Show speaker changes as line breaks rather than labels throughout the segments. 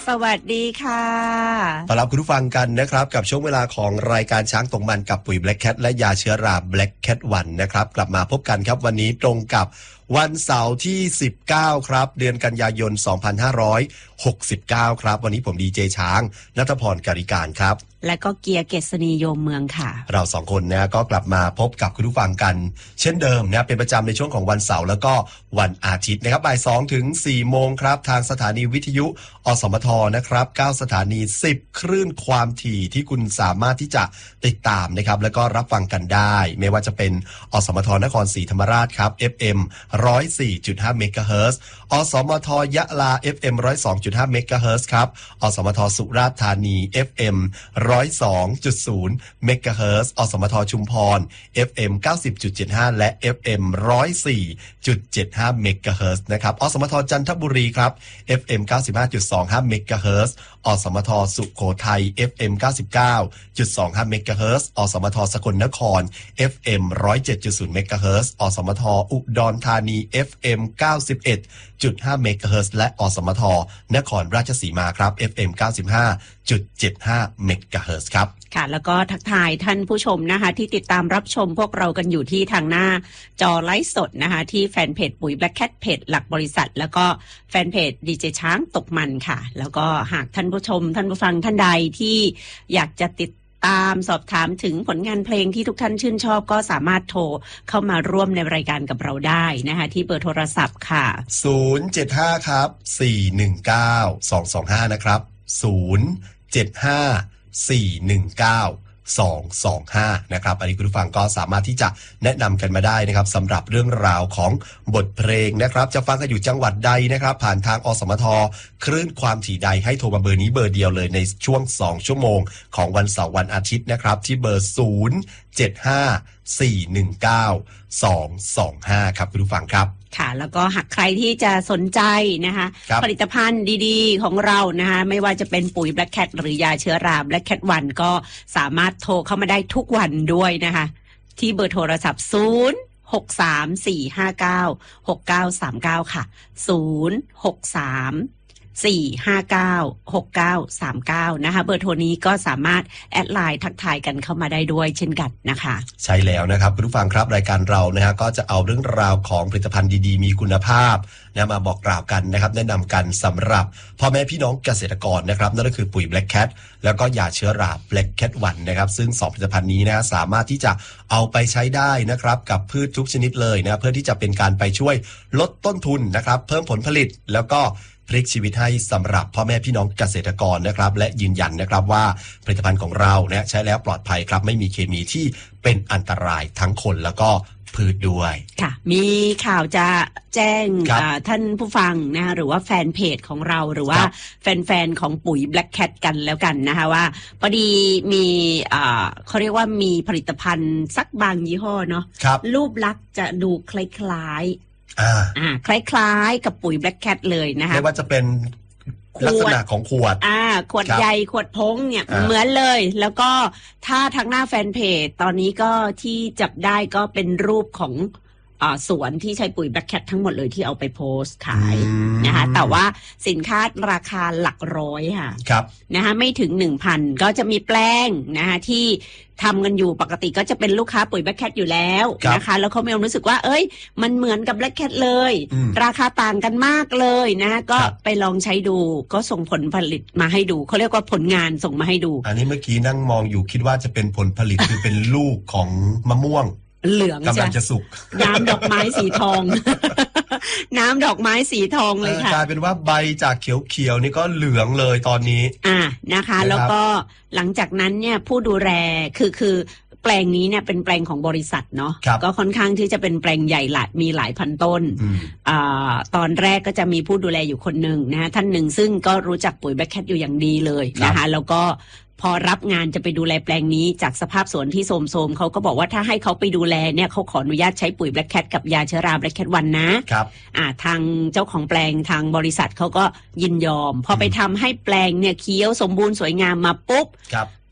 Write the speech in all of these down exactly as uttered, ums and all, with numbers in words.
สวัสดีค่ะ
ต้อนรับคุณผู้ฟังกันนะครับกับช่วงเวลาของรายการช้างตกมันกับปุ๋ย Black Cat และยาเชื้อรา Black Cat วัน นะครับกลับมาพบกันครับวันนี้ตรงกับวันเสาร์ที่สิบเก้าครับเดือนกันยายนสองพันห้าร้อยหกสิบเก้าครับวันนี้ผมดีเจช้างณัฐพร การิการครับ
และก็เกียร์เกษณีโยมเมืองค่ะ
เราสองคนนะก็กลับมาพบกับคุณผู้ฟังกันเช่นเดิมนะเป็นประจำในช่วงของวันเสาร์แล้วก็วันอาทิตย์นะครับบ่ายสองถึงสี่โมงครับทางสถานีวิทยุอสมทนะครับเก้าสถานีสิบคลื่นความถี่ที่คุณสามารถที่จะติดตามนะครับแล้วก็รับฟังกันได้ไม่ว่าจะเป็นอสมทนครศรีธรรมราชครับ เอฟ เอ็ม หนึ่งศูนย์สี่จุดห้า เมกะเฮิรตซ์อสมทยะลา เอฟ เอ็ม หนึ่งศูนย์สองจุดห้า เมกะเฮิรตซ์ครับอสมทสุราษฎร์ธานี เอฟ เอ็ม หนึ่งศูนย์สองจุดศูนย์ เมกะเฮิรตซ์อสมทชุมพร เอฟ เอ็ม เก้าสิบจุดเจ็ดห้า และ เอฟ เอ็ม หนึ่งศูนย์สี่จุดเจ็ดห้า เมกะเฮิรตซ์นะครับอสมทจันทบุรีครับ เอฟ เอ็ม เก้าสิบห้าจุดสองห้า เมกะเฮิรตซ์อสมทสุโขทัย เอฟ เอ็ม เก้าสิบเก้าจุดสองห้า เมกะเฮิรตซ์อสมทสกลนคร เอฟ เอ็ม หนึ่งศูนย์เจ็ดจุดศูนย์ เมกะเฮิรตซ์อสมทอุดรธานี เอฟ เอ็ม เก้าสิบเอ็ดจุดห้า เมกะเฮิรตซ์และอสมทนครราชสีมาครับ เอฟ เอ็ม เก้าสิบห้าจุดเจ็ดห้า เมกะเฮิรตซ์ครับ
ค่ะแล้วก็ทักทายท่านผู้ชมนะคะที่ติดตามรับชมพวกเรากันอยู่ที่ทางหน้าจอไลฟ์สดนะคะที่แฟนเพจปุ๋ย Black Cat เพจหลักบริษัทแล้วก็แฟนเพจดีเจช้างตกมันค่ะแล้วก็หากท่านผู้ชมท่านผู้ฟังท่านใดที่อยากจะติดตามสอบถามถึงผลงานเพลงที่ทุกท่านชื่นชอบก็สามารถโทรเข้ามาร่วมในรายการกับเราได้นะคะที่เบอร์โทรศัพท์ค่ะ
ศูนย์ เจ็ด ห้าครับสี่หนึ่งเก้า สองสองห้านะครับศูนย์ เจ็ด ห้า สี่หนึ่งเก้า สองสองห้านะครับอันนี้คุณผู้ฟังก็สามารถที่จะแนะนำกันมาได้นะครับสำหรับเรื่องราวของบทเพลงนะครับจะฟังกันอยู่จังหวัดใดนะครับผ่านทางอสมทคลื่นความถี่ใดให้โทรมาเบอร์นี้เบอร์เดียวเลยในช่วงสองชั่วโมงของวันเสาร์วันอาทิตย์นะครับที่เบอร์ศูนย์ เจ็ด ห้า สี่ หนึ่งเก้า สองสองห้าครับคุณผู้ฟังครับ
ค่ะแล้วก็หากใครที่จะสนใจนะคะผลิตภัณฑ์ดีๆของเรานะคะไม่ว่าจะเป็นปุ๋ย Black Cat หรือยาเชื้อรา Black Cat วันก็สามารถโทรเข้ามาได้ทุกวันด้วยนะคะที่เบอร์โทรศัพท์ศูนย์ หก สาม สี่ ห้า เก้า หก เก้า สาม เก้าค่ะศูนย์ หก สาม สี่ ห้า เก้า หก เก้า สาม เก้านะคะเบอร์โทรนี้ก็สามารถแอดไลน์ทักทายกันเข้ามาได้ด้วยเช่นกันนะคะ
ใช่แล้วนะครับคุณผู้ฟังครับรายการเรานะฮะก็จะเอาเรื่องราวของผลิตภัณฑ์ดีๆมีคุณภาพนะมาบอกกล่าวกันนะครับแนะนำกันสำหรับพ่อแม่พี่น้องเกษตรกรนะครับนั่นก็คือปุ๋ย Black Cat แล้วก็ยาเชื้อรา Black Cat วันนะครับซึ่งสองผลิตภัณฑ์นี้นะสามารถที่จะเอาไปใช้ได้นะครับกับพืชทุกชนิดเลยนะเพื่อที่จะเป็นการไปช่วยลดต้นทุนนะครับเพิ่มผลผลิตแล้วก็พลิกชีวิตให้สำหรับพ่อแม่พี่น้องเกษตรกรนะครับและยืนยันนะครับว่าผลิตภัณฑ์ของเราเนี่ยใช้แล้วปลอดภัยครับไม่มีเคมีที่เป็นอันตรายทั้งคนแล้วก็พืชด้วย
ค่ะมีข่าวจะแจ้งท่านผู้ฟังนะคะหรือว่าแฟนเพจของเราหรือว่าแฟนๆของปุ๋ย Black Cat กันแล้วกันนะคะว่าพอดีมีเขาเรียกว่ามีผลิตภัณฑ์สักบางยี่ห้อเนาะรูปลักษณ์จะดูคล้ายๆอ่าอ่าคล้ายๆกับปุ๋ย Black Cat เลยนะคะ
ไม่ว่าจะเป็นลักษณะของขวด
อ่าขวดใหญ่ขวดพงเนี่ยเหมือนเลยแล้วก็ถ้าทางหน้าแฟนเพจตอนนี้ก็ที่จับได้ก็เป็นรูปของอ่าสวนที่ใช้ปุ๋ย Black Cat ทั้งหมดเลยที่เอาไปโพสต์ขายนะคะแต่ว่าสินค้าราคาหลักร้อยค่ะครับนะคะไม่ถึง หนึ่งพัน ก็จะมีแปลงนะคะที่ทำกันอยู่ปกติก็จะเป็นลูกค้าปุ๋ย Black Cat อยู่แล้วนะคะแล้วเขามีความรู้สึกว่าเอ้ยมันเหมือนกับ Black Cat เลยราคาต่างกันมากเลยนะก็ไปลองใช้ดูก็ส่งผลผลิตมาให้ดูเขาเรียกว่าผลงานส่งมาให้ดู
อันนี้เมื่อกี้นั่งมองอยู่คิดว่าจะเป็นผลผลิต คือเป็นลูกของมะม่วง
เหลือง
กำลังจะสุก
น้ำดอกไม้สีทอง น้ำดอกไม้สีทองเลยค่ะ
กลายเป็นว่าใบจากเขียวๆนี่ก็เหลืองเลยตอนนี้
อ่านะคะแล้วก็หลังจากนั้นเนี่ยผู้ดูแลคือคือแปลงนี้เนี่ยเป็นแปลงของบริษัทเนาะก็ค่อนข้างที่จะเป็นแปลงใหญ่หลายมีหลายพันต้นอ่าตอนแรกก็จะมีผู้ดูแลอยู่คนหนึ่งนะคะท่านหนึ่งซึ่งก็รู้จักปุ๋ย Black Cat อยู่อย่างดีเลยนะคะแล้วก็พอรับงานจะไปดูแลแปลงนี้จากสภาพสวนที่โทรมๆเขาก็บอกว่าถ้าให้เขาไปดูแลเนี่ยเขาขออนุญาตใช้ปุ๋ย Black Cat กับยาเชื้อรา Black Cat วันนะครับอ่าทางเจ้าของแปลงทางบริษัทเขาก็ยินยอมพอไปทำให้แปลงเนี่ยเขียวสมบูรณ์สวยงามมาปุ๊บ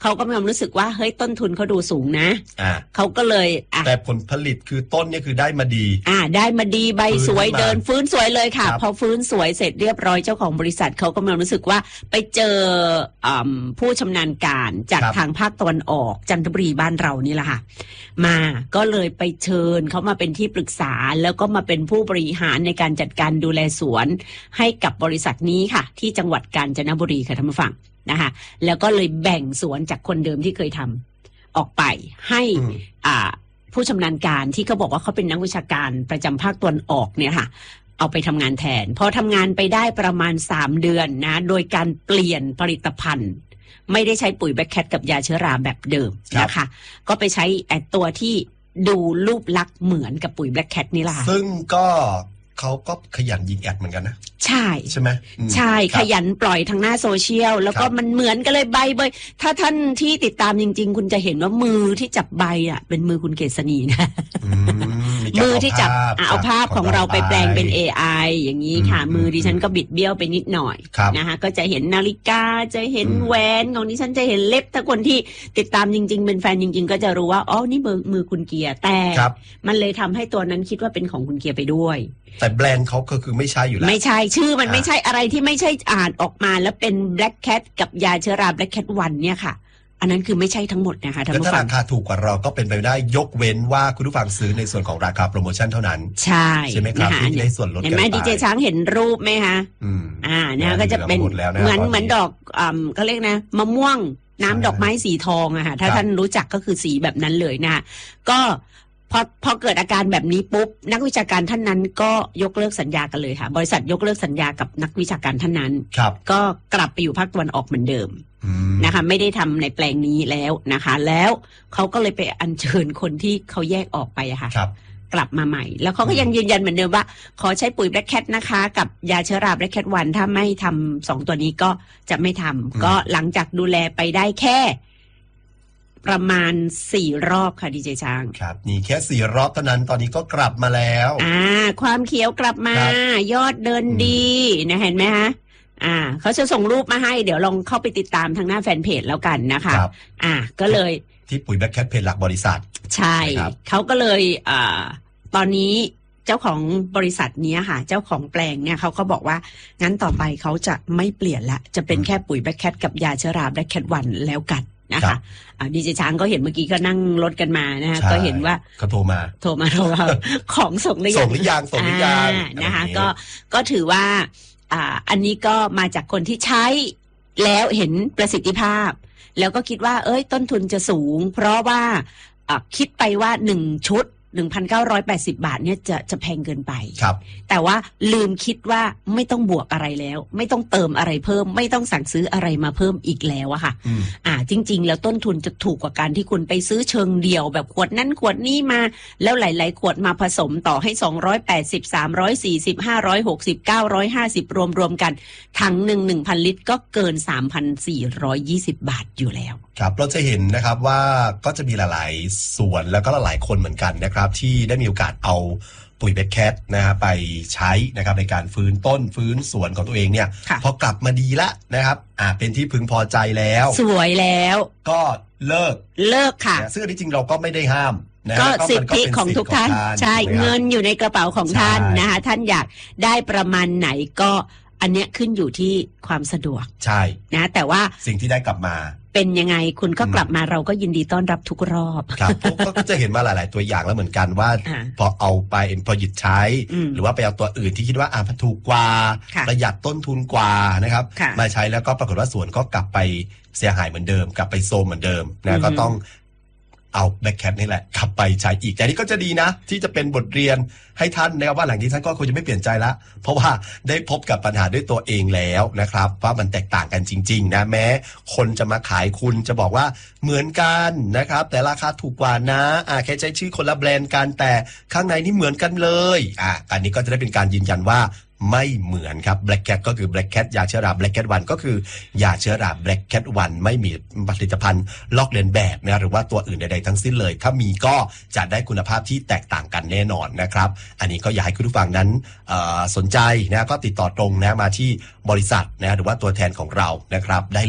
เขาก็มีความรู้สึกว่าเฮ้ยต้นทุนเขาดูสูงนะ
อ่า
เขาก็เลยอ่ะ
แต่ผลผลิตคือต้นเนี่ยคือได้มาดี
อ่าได้มาดีใบสวย
ฟื้นขึ้นมา
เดินฟื้นสวยเลยค่ะ
ครับ
พอฟื้นสวยเสร็จเรียบร้อยเจ้าของบริษัทเขาก็มีความรู้สึกว่าไปเจออ่ำผู้ชำนาญการจาก
ครับ
ทางภาคตะวันออกจันทบุรีบ้านเรานี่แหละค่ะมาก็เลยไปเชิญเขามาเป็นที่ปรึกษาแล้วก็มาเป็นผู้บริหารในการจัดการดูแลสวนให้กับบริษัทนี้ค่ะ ที่จังหวัดกาญจนบุรีค่ะท่านผู้ฟังนะคะแล้วก็เลยแบ่งสวนจากคนเดิมที่เคยทำออกไปให้
อืม
อ่าผู้ชำนาญการที่เขาบอกว่าเขาเป็นนักวิชาการประจำภาคตะวันออกเนี่ยค่ะเอาไปทำงานแทนพอทำงานไปได้ประมาณสามเดือนนะโดยการเปลี่ยนผลิตภัณฑ์ ไม่ได้ใช้ปุ๋ยแบคแคทกับยาเชื้อราแบบเดิมนะคะก็ไปใช้ไอ้ตัวที่ดูรูปลักษณ์เหมือนกับปุ๋ยแบคแคทนี่แหละค่ะ
ซึ่งก็เขาก็ขยันยิงแอดเหมือนกันนะ
ใช่
ใช่ไหมอืม
ใช่
ค
ข
รับ
ยันปล่อยทางหน้าโซเชียลแล้วก็
ครับ
มันเหมือนกันเลยใบเบยถ้าท่านที่ติดตามจริง ๆ คุณจะเห็นว่ามือที่จับใบอ่ะเป็นมือคุณเกษณีนะ
อืมมีการ
มือที่จับ
เอาภาพ
อ่ะเอาภาพของเราไปแปลงเป็น เอ ไอ อย่างนี้ค่ะ
อืม
มือดิฉันก็บิดเบี้ยวไปนิดหน่อย
ครับ
นะคะก็จะเห็นนาฬิกาจะเห็น
อืม
แหวนของดิฉันจะเห็นเล็บถ้าคนที่ติดตามจริง ๆ เป็นแฟนจริง ๆ ก็จะรู้ว่าอ๋อนี่มือมือคุณเกียร์แต่
ครับ
มันเลยทำให้ตัวนั้นคิดว่าเป็นของคุณเกียร์ไปด้วย
แต่แบรนด์เขาก็คือไม่ใช่อยู่แล้ว
ไม่ใช่ชื่อมัน
อ่า
ไม่ใช่อะไรที่ไม่ใช่อ่านออกมาแล้วเป็น Black Cat กับยาเชื้อรา Black Cat วันเนี่ยค่ะ อันนั้นคือไม่ใช่ทั้งหมดนะคะท่าน
แล้ว
ผู้
ถ้า
ฟั
ราง คาถูกกว่าเราก็เป็นไปได้ยกเว้นว่าคุณผู้ฟังซื้อในส่วนของราคาโปรโมชั่นเท่านั้น
ใช่
ใช่ไหมครับ
นะคะ
ที่ได้ส่วนลด
เห็น
กัน
ไหม
ไป
ดีเจช้างเห็นรูปไหมคะ
อืม
อ่านะคะก็จะเป็น
หมดแล้วนะ
เหมือน
ตอนนี้
เหมือนดอกอ่าเขาเรียกนะมะม่วงน้ำ
ใช่
ดอกไม้สีทองอะค่ะถ้า
ครับ
ท่านรู้จักก็คือสีแบบนั้นเลยนะคะก็พอพอเกิดอาการแบบนี้ปุ๊บนักวิชาการท่านนั้นก็ยกเลิกสัญญากันเลยค่ะ บริษัทยกเลิกสัญญากับนักวิชาการท่านนั้น
ครับ
ก็กลับไปอยู่ภาคตะวันออกเหมือนเดิม
อืม
นะคะไม่ได้ทำในแปลงนี้แล้วนะคะ แล้วเขาก็เลยไปอัญเชิญคนที่เขาแยกออกไปอะค่ะ
ครับ
กลับมาใหม่ แล้วเขาก็ยังยืนยันเหมือนเดิมว่า ขอใช้ปุ๋ยแบล็คแคทนะคะกับยาเชื้อราแบล็คแคทวันถ้าไม่ทำสองตัวนี้ก็จะไม่ทำก็หลังจากดูแลไปได้แค่ ประมาณสี่รอบค่ะดีเจช้าง
ครับนี่แค่สี่รอบเท่านั้นตอนนี้ก็กลับมาแล้ว
อ่า ความเขียวกลับมา
ครับ
ยอดเดินดีนะเห็นไหมฮะอ่าเขาจะส่งรูปมาให้เดี๋ยวลองเข้าไปติดตามทางหน้าแฟนเพจแล้วกันนะคะ
ครับ
อ่าก็เลย
ที่ปุ๋ยแบล็คแคทเพจหลักบริษัท
ใช่
ครับ
เขาก็เลยอ่าตอนนี้เจ้าของบริษัทเนี้ยค่ะ เจ้าของแปลงเนี่ยเขาก็บอกว่างั้นต่อไปเขาจะไม่เปลี่ยนละจะเป็นแค่ปุ๋ยแบล็คแคทกับยาเชื้อราแบล็คแคทวันแล้วกันนะ
ครั
คะ
บ
อ่าดีเจช้างก็เห็นเมื่อกี้ก็นั่งรถกันมานะคะ
ใช่
ก็เห็นว่า
เขาโทรมา
โทรมาโทรมา ของส่งหรือยัง
ส่งหรือยังส่งหรือยัง
อ่านะคะ
อะไรอย่างเงี้ย
ก็ก็ถือว่าอ่าอันนี้ก็มาจากคนที่ใช้แล้วเห็นประสิทธิภาพ แล้วก็คิดว่า เอ้ยต้นทุนจะสูง เพราะว่าอ่าคิดไปว่าหนึ่งชุด หนึ่งพันเก้าร้อยแปดสิบ บาทเนี่ยจะจะแพงเกินไป
ครับ
แต่ว่าลืมคิดว่าไม่ต้องบวกอะไรแล้ว ไม่ต้องเติมอะไรเพิ่ม ไม่ต้องสั่งซื้ออะไรมาเพิ่มอีกแล้วอะค่ะ
อืม
อ่าจริง ๆ แล้วต้นทุนจะถูกกว่าการที่คุณไปซื้อเชิงเดียวแบบขวดนั้นขวดนี้มา แล้วหลาย ๆ ขวดมาผสมต่อให้สองร้อยแปดสิบ สามร้อยสี่สิบ ห้าร้อยหกสิบ เก้าร้อยห้าสิบรวมรวมๆกันถังหนึ่ง หนึ่งพัน ลิตรก็เกิน สามพันสี่ร้อยยี่สิบ บาทอยู่แล้ว
ครับเราจะเห็นนะครับว่าก็จะมีหลายๆส่วนแล้วก็หลายๆคนเหมือนกันนะครับ ที่ได้มีโอกาสเอาปุ๋ยแบคแคทนะฮะไปใช้นะครับในการฟื้นต้นฟื้นสวนของตัวเองเนี่ย
ค่ะ
พอกลับมาดีละนะครับอ่าเป็นที่พึงพอใจแล้ว
สวยแล้ว
ก็เลิก
เลิกค่ะ
นะซึ่งอันนี้จริงเราก็ไม่ได้ห้ามนะ
ก็
แล้ว
สิท
มัน
ธิ
เป็น
ของทุกท่าน
สิทธิ์
ใช่
ถูกไหมครับ
เงินอยู่ในกระเป๋าของท่าน
ใช่
นะคะท่านอยากได้ประมาณไหนก็อันเนี้ยขึ้นอยู่ที่ความสะดวก
ใช่
นะแต่ว่า
สิ่งที่ได้กลับมา
เป็นยังไงคุณก็
อืม
กลับมาเราก็ยินดีต้อนรับทุกรอบ
ครับก็ก็จะเห็นมาหลาย ๆ ตัวอย่างแล้วเหมือนกันว่า
อ่า
พอเอาไปพอหยิบใช้
อืม
หรือว่าไปเอาตัวอื่นที่คิดว่าอ่ามันถูกกว่า
ค่ะ
ประหยัดต้นทุนกว่านะครับ
ค่ะ
มาใช้แล้วก็ปรากฏว่าสวนก็กลับไปเสียหายเหมือนเดิม กลับไปโซมเหมือนเดิม
อื
นะ
ม
ก็ต้องเอาแบ็คแคทนี่แหละกลับไปใช้อีกแต่นี่ก็จะดีนะ ที่จะเป็นบทเรียนให้ท่านนะครับว่าหลังนี้ท่านก็คงจะไม่เปลี่ยนใจละเพราะว่าได้พบกับปัญหาด้วยตัวเองแล้วนะครับว่ามันแตกต่างกันจริง ๆ นะแม้คนจะมาขายคุณจะบอกว่าเหมือนกันนะครับแต่ราคาถูกกว่านะอ่าแค่ใช้ชื่อคนละแบรนด์กันแต่ข้างในนี่เหมือนกันเลยอ่าอันนี้ก็จะได้เป็นการยืนยันว่าไม่เหมือนครับ Black Cat ก็คือ Black Cat ยาเชื้อรา Black Cat วันก็คือยาเชื้อรา Black Cat วันไม่มีผลิตภัณฑ์ลอกเลียนแบบนะหรือว่าตัวอื่นใดๆทั้งสิ้นเลย ถ้ามีก็จะได้คุณภาพที่แตกต่างกันแน่นอนนะครับ อันนี้ก็อยากให้คุณผู้ฟังนั้นเอ่อสนใจนะก็ติดต่อตรงนะมาที่บริษัทนะหรือว่าตัวแทนของเรานะครับได้เลย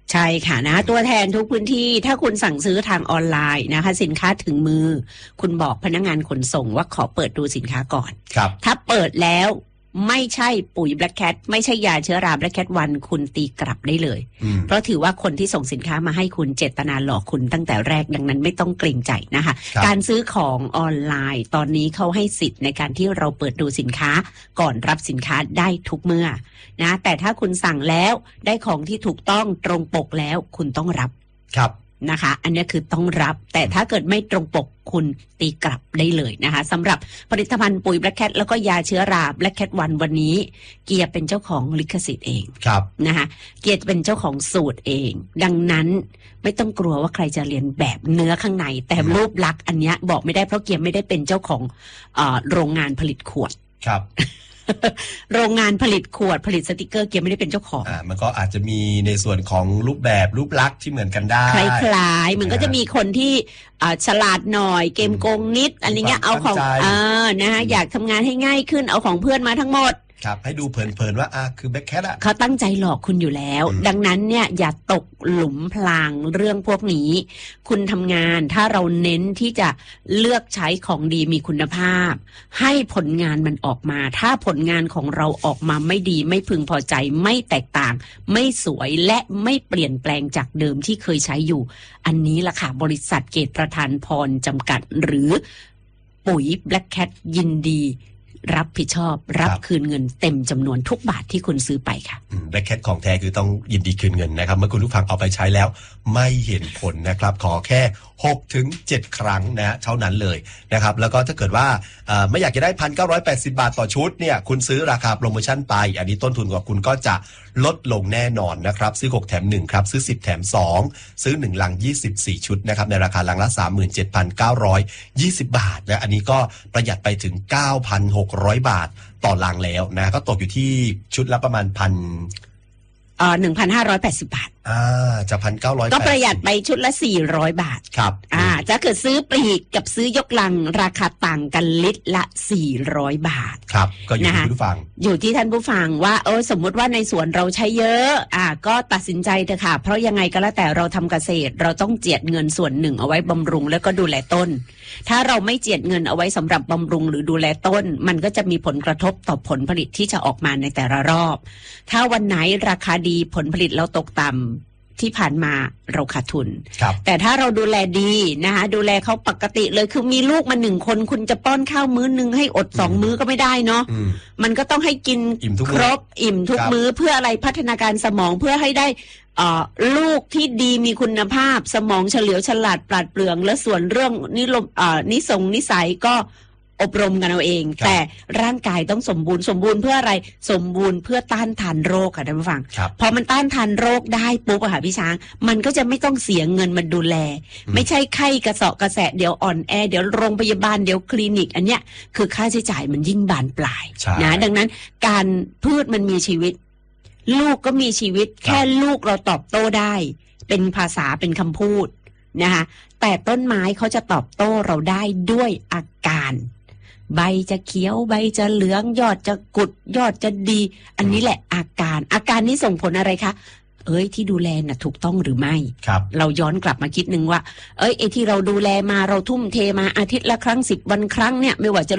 ใช่ค่ะนะตัวแทนทุกพื้นที่ถ้าคุณสั่งซื้อทางออนไลน์นะคะสินค้าถึงมือคุณบอกพนักงานขนส่งว่าขอเปิดดูสินค้าก่อน
ครับ
ถ้าเปิดแล้วไม่ใช่ปุ๋ย Black Cat ไม่ใช่ยาเชื้อรา Black Cat วันคุณตีกลับได้เลย
อืม
เพราะถือว่าคนที่ส่งสินค้ามาให้คุณเจตนาหลอกคุณตั้งแต่แรกดังนั้นไม่ต้องเกรงใจนะคะ
ครับ
การซื้อของออนไลน์ตอนนี้เขาให้สิทธิ์ในการที่เราเปิดดูสินค้าก่อนรับสินค้าได้ทุกเมื่อนะแต่ถ้าคุณสั่งแล้วได้ของที่ถูกต้องตรงปกแล้วคุณต้องรับ
ครับ
นะคะอันนี้คือต้องรับแต่ถ้าเกิดไม่ตรงปกคุณตีกลับได้เลยนะคะสำหรับผลิตภัณฑ์ปุ๋ย Black Cat แล้วก็ยาเชื้อรา Black Cat วันวันนี้เกียร์เป็นเจ้าของลิขสิทธิ์เอง
ครับ
นะคะเกียร์เป็นเจ้าของสูตรเอง ดังนั้นไม่ต้องกลัวว่าใครจะเรียนแบบเนื้อข้างในแต่รูปลักษณ์อันเนี้ยบอกไม่ได้เพราะเกียร์ไม่ได้เป็นเจ้าของเอ่อโรงงานผลิตขวด
ครับ
โรงงานผลิตขวดผลิตสติกเกอร์เกียร์ไม่ได้เป็นเจ้าของ
อ่ามันก็อาจจะมีในส่วนของรูปแบบรูปลักษณ์ที่เหมือนกันได้
คล้ายๆมันก็จะมีคนที่อ่าฉลาดหน่อยเกมโกงนิดอะไรเงี้ยเอาของ
ตั้งใจ
เออนะคะอยากทำงานให้ง่ายขึ้นเอาของเพื่อนมาทั้งหมด
ครับให้ดูเพลินๆว่าอ่ะคือแบ็คแคทอะ
เขาตั้งใจหลอกคุณอยู่แล้ว
อืม
ดังนั้นเนี่ยอย่าตกหลุมพรางเรื่องพวกนี้ คุณทำงานถ้าเราเน้นที่จะเลือกใช้ของดีมีคุณภาพ ให้ผลงานมันออกมา ถ้าผลงานของเราออกมาไม่ดีไม่พึงพอใจไม่แตกต่าง ไม่สวยและไม่เปลี่ยนแปลงจากเดิมที่เคยใช้อยู่ อันนี้ล่ะค่ะบริษัทเกตประธานพรจำกัดหรือปุ๋ย Black Cat ยินดี รับผิดชอบรับคืนเงินเต็มจำนวนทุกบาทที่คุณซื้อไปค่ะ
แบล็คแคทของแท้คือต้องยินดีคืนเงินนะครับเมื่อคุณผู้ฟังเอาไปใช้แล้วไม่เห็นผลนะครับขอแค่หกถึงเจ็ดครั้งนะเท่านั้นเลยนะครับแล้วก็ถ้าเกิดว่าเอ่อไม่อยากจะได้ หนึ่งพันเก้าร้อยแปดสิบ บาทต่อชุดเนี่ยคุณซื้อราคาโปรโมชั่นไปอันนี้ต้นทุนของคุณก็จะลดลงแน่นอนนะครับซื้อหกแถมหนึ่งครับซื้อสิบแถมสองซื้อหนึ่งลังยี่สิบสี่ชุดนะครับในราคาลังละ สามหมื่นเจ็ดพันเก้าร้อยยี่สิบ บาทและอันนี้ก็ประหยัดไปถึง เก้าพันหกร้อย บาทต่อลังแล้วนะก็ตกอยู่ที่ชุดละประมาณพัน
เอ่อหนึ่งพันห้าร้อยแปดสิบบาท
อ่าจะพันเก้าร้อย
ก็ประหยัดไปชุดละสี่ร้อยบาท
ครับ
อ่าถ้าเกิดซื้อปลีกกับซื้อยกลังราคาต่างกันลิตรละสี่ร้อยบาท
ครับก็อยู่
นะคะ
ที่ผู้ฟัง
อยู่ที่ท่านผู้ฟังว่าเออสมมุติว่าในสวนเราใช้เยอะอ่าก็ตัดสินใจเถอะค่ะเพราะยังไงก็แล้วแต่เราทำเกษตร เราต้องเจียดเงินส่วนหนึ่งเอาไว้บำรุงแล้วก็ดูแลต้น ถ้าเราไม่เจียดเงินเอาไว้สำหรับบำรุงหรือดูแลต้น มันก็จะมีผลกระทบต่อผลผลิตที่จะออกมาในแต่ละรอบ ถ้าวันไหนราคาดีผลผลิตเราตกต่ำที่ผ่านมาเราขาดทุน
ครับ
แต่ถ้าเราดูแลดีนะคะดูแลเขาปกติเลยคือมีลูกมาหนึ่งคนคุณจะป้อนข้าวมื้อนึงให้อดสองมื้อก็ไม่ได้เนาะ
อืม
มันก็ต้องให้กิน
อิ่มทุก
ค
มื้อ
รบอิ่มทุก
ครับ
มื้อเพื่ออะไรพัฒนาการสมองเพื่อให้ได้เอ่อลูกที่ดีมีคุณภาพสมองเฉลียวฉลาดปราดเปรื่องและส่วนเรื่องนิลมเอ่อนิสงนิสัยก็อบรมกันเอาเอง
ครับ
แต่ร่างกายต้องสมบูรณ์สมบูรณ์เพื่ออะไรสมบูรณ์เพื่อต้านทานโรคค่ะท่านผู้ฟัง
ครับ
พอมันต้านทานโรคได้ปุ๊บอะค่ะพี่ช้างมันก็จะไม่ต้องเสียเงินมาดูแล
อืม
ไม่ใช่ไข้กระเสาะกระแสะเดี๋ยวอ่อนแอเดี๋ยวโรงพยาบาลเดี๋ยวคลินิก อันเนี้ยคือค่าใช้จ่ายมันยิ่งบานปลาย
ใช่
นะดังนั้นการพืชมันมีชีวิต ลูกก็มีชีวิต แค่ลูกเราตอบโต้ได้ เป็นภาษาเป็นคำพูดนะคะแต่ต้นไม้เขาจะตอบโต้เราได้ด้วยอาการ ใบจะเขียวใบจะเหลืองยอดจะกุดยอดจะดี อันนี้แหละอาการ อาการนี้ส่งผลอะไรคะเอ้ยที่ดูแลน่ะถูกต้องหรือไม่
ครับ
เราย้อนกลับมาคิดนึงว่า เอ้ยไอ้ที่เราดูแลมาเราทุ่มเทมาอาทิตย์ละครั้งสิบวันครั้งเนี่ยไม่ว่าจะ